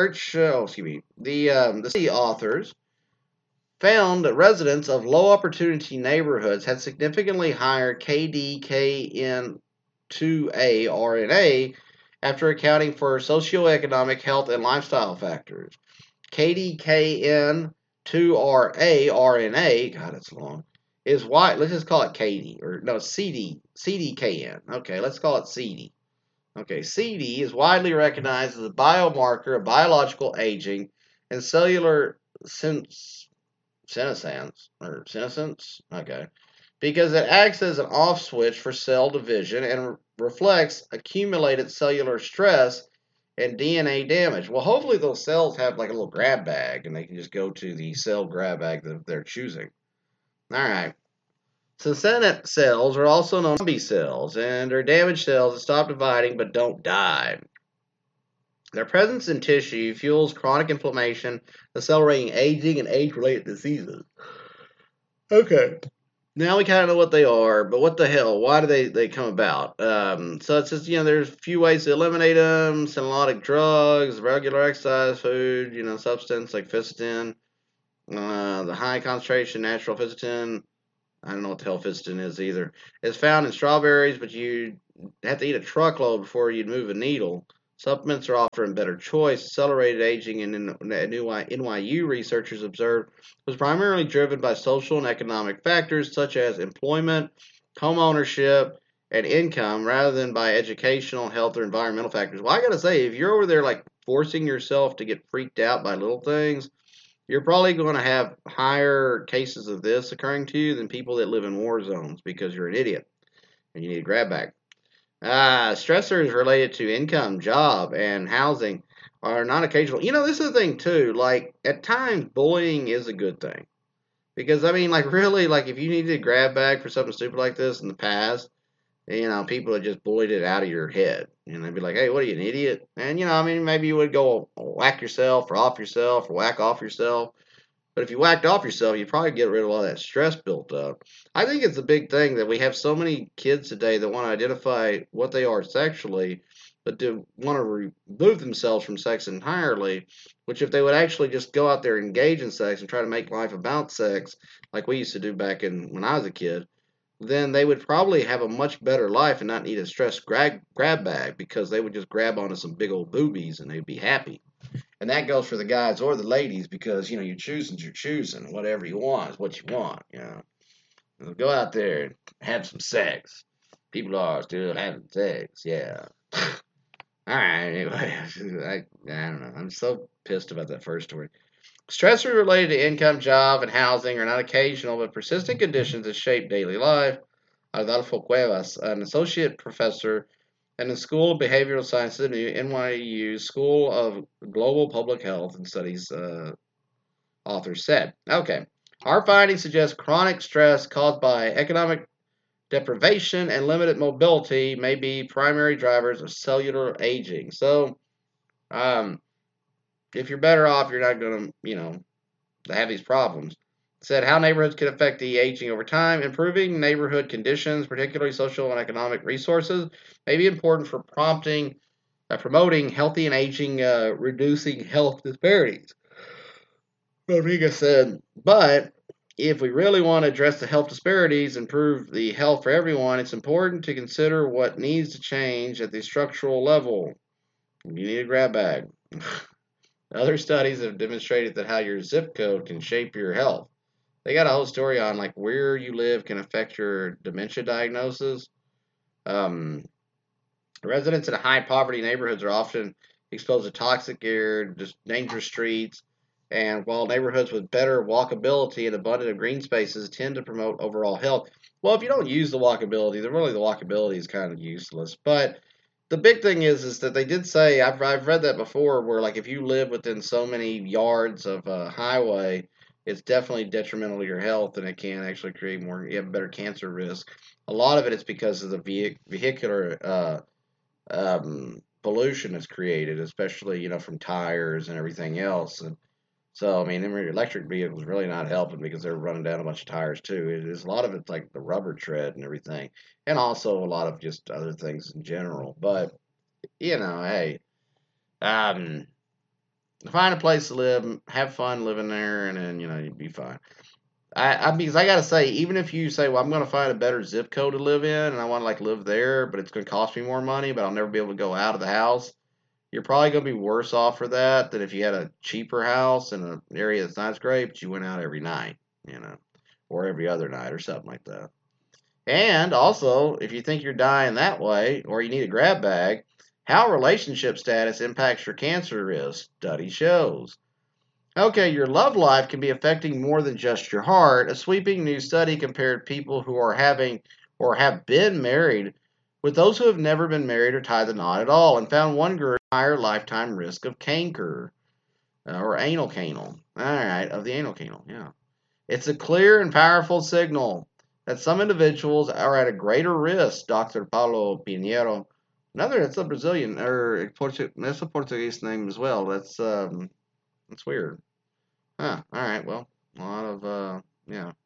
study authors found that residents of low-opportunity neighborhoods had significantly higher KDKN2A RNA after accounting for socioeconomic, health, and lifestyle factors. KDKN2RA RNA, God, it's long, is wide. Let's just call it CDKN. Okay, let's call it CD. Okay, CD is widely recognized as a biomarker of biological aging and cellular senescence, okay, because it acts as an off switch for cell division and reflects accumulated cellular stress and DNA damage. Well, hopefully those cells have like a little grab bag and they can just go to the cell grab bag that they're choosing. All right. Senescent cells are also known as zombie cells, and they're damaged cells that stop dividing but don't die. Their presence in tissue fuels chronic inflammation, accelerating aging and age-related diseases. Okay. Now we kind of know what they are, but what the hell? Why do they come about? So it's just, there's a few ways to eliminate them: synthetic drugs, regular exercise, food, substance like fisetin, the high concentration natural fisetin. I don't know what the hell fisetin is either. It's found in strawberries, but you have to eat a truckload before you'd move a needle. Supplements are often a better choice. Accelerated aging in NYU researchers observed was primarily driven by social and economic factors such as employment, home ownership, and income rather than by educational, health, or environmental factors. Well, I gotta say, if you're over there like forcing yourself to get freaked out by little things, you're probably going to have higher cases of this occurring to you than people that live in war zones because you're an idiot and you need a grab bag. Stressors related to income, job, and housing are not occasional. This is the thing too. Like at times, bullying is a good thing because I mean, like really, like if you needed a grab bag for something stupid like this in the past, people had just bullied it out of your head. And they'd be like, hey, what are you, an idiot? And, I mean, maybe you would go whack yourself or off yourself or whack off yourself. But if you whacked off yourself, you'd probably get rid of all that stress built up. I think it's a big thing that we have so many kids today that want to identify what they are sexually, but do want to remove themselves from sex entirely. Which, if they would actually just go out there and engage in sex and try to make life about sex, like we used to do back when I was a kid, then they would probably have a much better life and not need a stress grab bag because they would just grab onto some big old boobies and they'd be happy. And that goes for the guys or the ladies because, you're choosing. Whatever you want is what you want. Go out there and have some sex. People are still having sex, yeah. All right, anyway, I don't know. I'm so pissed about that first story. Stressors related to income, job, and housing are not occasional but persistent conditions that shape daily life. Adolfo Cuevas, an associate professor in the School of Behavioral Sciences at NYU School of Global Public Health and Studies, author said. Okay. Our findings suggest chronic stress caused by economic deprivation and limited mobility may be primary drivers of cellular aging. So, um, if you're better off, you're not going to, have these problems. Said how neighborhoods can affect the aging over time. Improving neighborhood conditions, particularly social and economic resources, may be important for promoting healthy and aging, reducing health disparities. Rodriguez said, but if we really want to address the health disparities, improve the health for everyone, it's important to consider what needs to change at the structural level. You need a grab bag. Other studies have demonstrated that how your zip code can shape your health. They got a whole story on like where you live can affect your dementia diagnosis. Um, Residents in high poverty neighborhoods are often exposed to toxic air, just dangerous streets, and while neighborhoods with better walkability and abundant green spaces tend to promote overall health. Well, if you don't use the walkability, then really the walkability is kind of useless. But the big thing is that they did say I've read that before, where like if you live within so many yards of a highway, it's definitely detrimental to your health, and it can actually create more. You have a better cancer risk. A lot of it is because of the vehicular pollution is created, especially from tires and everything else. And so, I mean, electric vehicles really not helping because they're running down a bunch of tires too. It is a lot of it's like the rubber tread and everything, and also a lot of just other things in general. But hey, um, find a place to live, have fun living there, and then you'd be fine. Because I gotta say, even if you say, well, I'm gonna find a better zip code to live in, and I want to like live there, but it's gonna cost me more money, but I'll never be able to go out of the house. You're probably gonna be worse off for that than if you had a cheaper house in an area that's not as great, but you went out every night, or every other night or something like that. And also, if you think you're dying that way, or you need a grab bag, how relationship status impacts your cancer risk, study shows. Okay, your love life can be affecting more than just your heart. A sweeping new study compared people who are having or have been married with those who have never been married or tied the knot at all and found one group higher lifetime risk of canker or anal canal. All right, of the anal canal, yeah. It's a clear and powerful signal that some individuals are at a greater risk, Dr. Paulo Pinheiro. That's a Brazilian, or that's a Portuguese name as well. That's weird. Huh. All right. Well, a lot of yeah.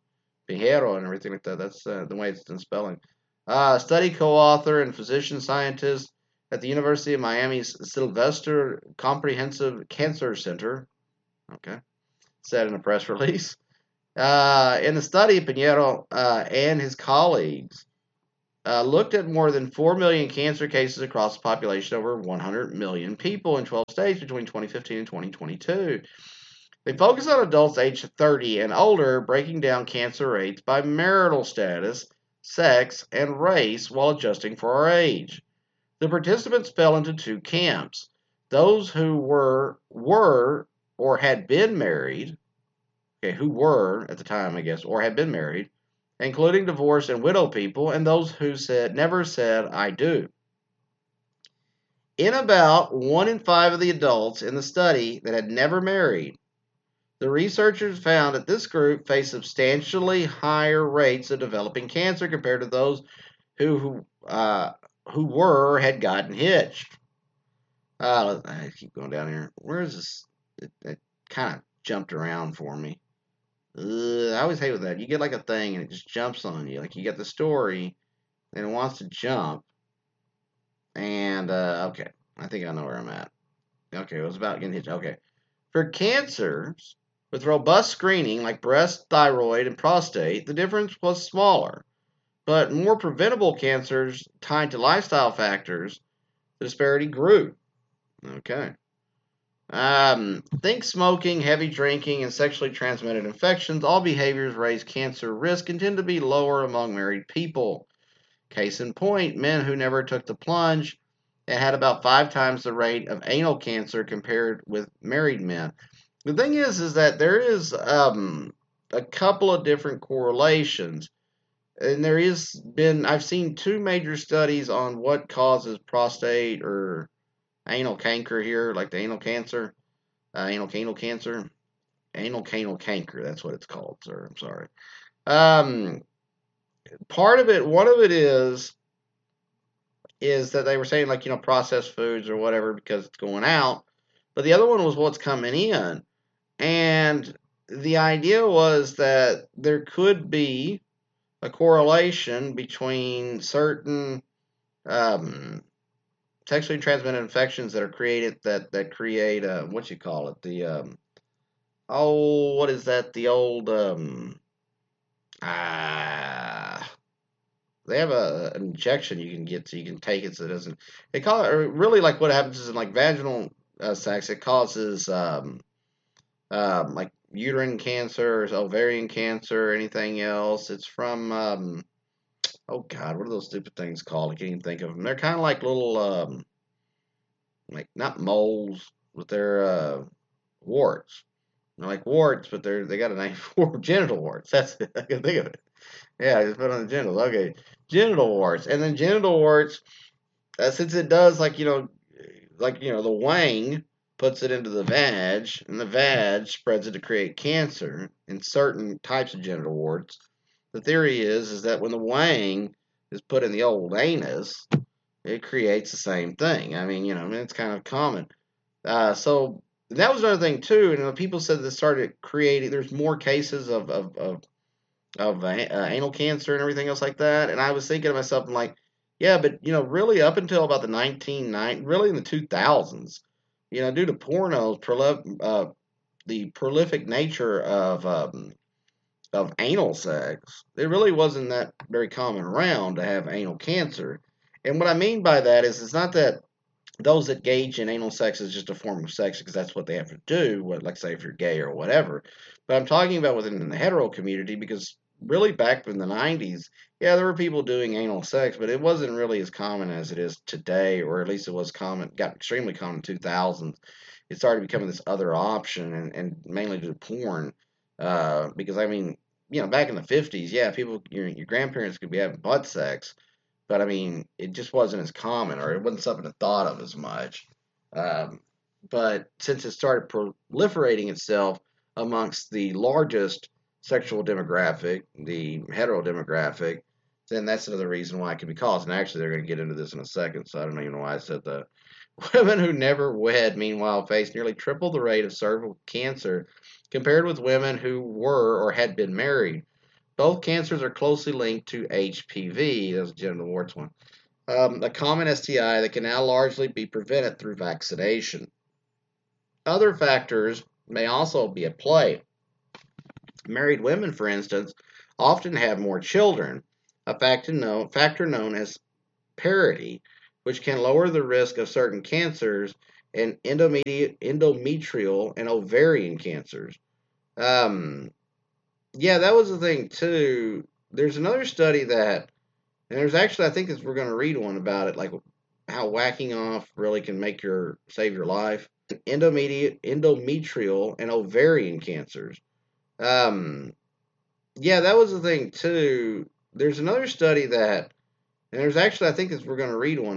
Pinheiro and everything like that. That's the way it's in spelling. Study co-author and physician scientist at the University of Miami's Sylvester Comprehensive Cancer Center. Okay, said in a press release. In the study, Pinheiro and his colleagues looked at more than 4 million cancer cases across the population of over 100 million people in 12 states between 2015 and 2022. They focus on adults aged 30 and older, breaking down cancer rates by marital status, sex, and race while adjusting for our age. The participants fell into two camps: those who were or had been married, okay, who were at the time, I guess, or had been married, including divorced and widowed people, and those who never said I do. In about 1 in 5 of the adults in the study that had never married, the researchers found that this group faced substantially higher rates of developing cancer compared to those who were or had gotten hitched. I keep going down here. Where is this? It kind of jumped around for me. I always hate with that. You get like a thing and it just jumps on you. Like you get the story and it wants to jump. And okay, I think I know where I'm at. Okay, it was about getting hitched. Okay, for cancers with robust screening like breast, thyroid, and prostate, the difference was smaller. But more preventable cancers tied to lifestyle factors, the disparity grew. Okay. Think smoking, heavy drinking, and sexually transmitted infections. All behaviors raise cancer risk and tend to be lower among married people. Case in point, men who never took the plunge and had about 5 times the rate of anal cancer compared with married men. The thing is that there is a couple of different correlations, and I've seen 2 major studies on what causes prostate or anal canker here, like the anal cancer, anal canal cancer, anal canal canker. That's what it's called, sir. I'm sorry. Um, one of it is that they were saying like processed foods or whatever because it's going out, but the other one was what's coming in, and the idea was that there could be a correlation between certain um, sexually transmitted infections that are created that create what you call it what is that the old they have an injection you can get so you can take it so it doesn't they call it really like what happens is in like vaginal sex it causes like uterine cancer, ovarian cancer, anything else. It's from oh God, what are those stupid things called? I can't even think of them. They're kind of like little like not moles, but they're warts. They're like warts, but they got a name for genital warts. That's it. I can think of it. Yeah, I just put on the genitals. Okay, genital warts, and then genital warts, since it does the wang puts it into the vag, and the vag spreads it to create cancer in certain types of genital warts. The theory is that when the wang is put in the old anus, it creates the same thing. I mean, it's kind of common. So that was another thing too. And people said that started creating. There's more cases of anal cancer and everything else like that. And I was thinking to myself, I'm like, yeah, but really up until about the 1990s, really in the 2000s, due to pornos, the prolific nature of anal sex, it really wasn't that very common around to have anal cancer. And what I mean by that is, it's not that those that engage in anal sex is just a form of sex because that's what they have to do, like say if you're gay or whatever. But I'm talking about within the hetero community because really back in the 90s, yeah, there were people doing anal sex, but it wasn't really as common as it is today, or at least it was common, got extremely common in 2000s. It started becoming this other option, and mainly due to porn. Because I mean, back in the 50s, yeah, your grandparents could be having butt sex, but I mean, it just wasn't as common, or it wasn't something to thought of as much. Um, but since it started proliferating itself amongst the largest sexual demographic, the hetero demographic, then that's another reason why it could be caused. And actually, they're going to get into this in a second, so I don't even know why I said that. Women who never wed, meanwhile, face nearly triple the rate of cervical cancer compared with women who were or had been married. Both cancers are closely linked to HPV. That's a genital warts one. A common STI that can now largely be prevented through vaccination. Other factors may also be at play. Married women, for instance, often have more children, a factor known as parity, which can lower the risk of certain cancers and endometrial and ovarian cancers. Um, yeah, that was the thing too. There's another study that, and there's actually, I think we're going to read one about it, like how whacking off really can save your life. Endometrial and ovarian cancers. Um, yeah, that was the thing too. There's another study that, and there's actually, I think we're going to read one